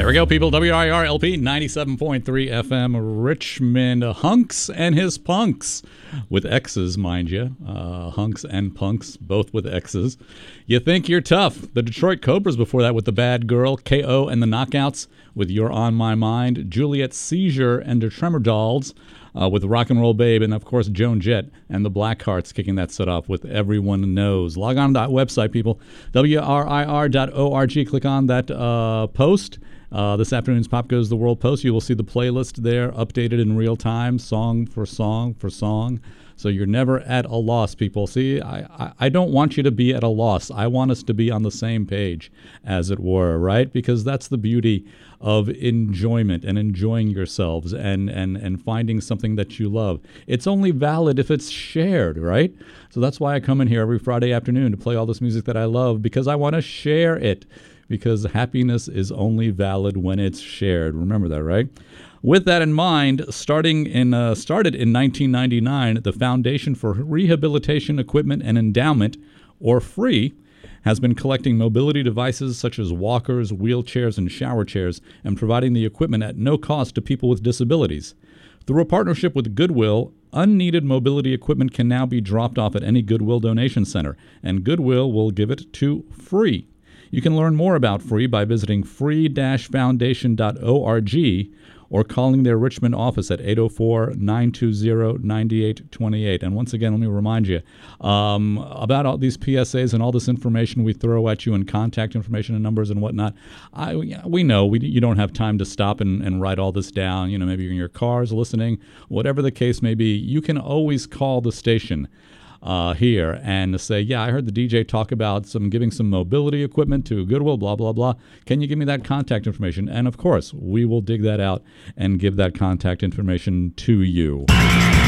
we go, people. WIRLP 97.3 FM Richmond. Hunks and his punks. With X's, mind you. Hunks and punks, both with X's. You think you're tough. The Detroit Cobras before that with The Bad Girl. KO and the Knockouts with You're on My Mind. Juliet Seizure and the Tremor Dolls with Rock and Roll Babe. And, of course, Joan Jett and the Blackhearts kicking that set off with Everyone Knows. Log on to that website, people. WRIR.org. Click on that post. This afternoon's Pop Goes the World post. You will see the playlist there updated in real time, song for song for song. So you're never at a loss, people. See, I don't want you to be at a loss. I want us to be on the same page, as it were, right? Because that's the beauty of enjoyment and enjoying yourselves and finding something that you love. It's only valid if it's shared, right? So that's why I come in here every Friday afternoon to play all this music that I love, because I want to share it. Because happiness is only valid when it's shared. Remember that, right? With that in mind, started in 1999, the Foundation for Rehabilitation Equipment and Endowment, or FREE, has been collecting mobility devices such as walkers, wheelchairs, and shower chairs, and providing the equipment at no cost to people with disabilities. Through a partnership with Goodwill, unneeded mobility equipment can now be dropped off at any Goodwill donation center, and Goodwill will give it to FREE. You can learn more about FREE by visiting free-foundation.org or calling their Richmond office at 804-920-9828. And once again, let me remind you about all these PSAs and all this information we throw at you and contact information and numbers and whatnot. We know you don't have time to stop and write all this down. You know, maybe you're in your cars listening, whatever the case may be. You can always call the station here and say, yeah, I heard the DJ talk about giving some mobility equipment to Goodwill, blah, blah, blah. Can you give me that contact information? And, of course, we will dig that out and give that contact information to you.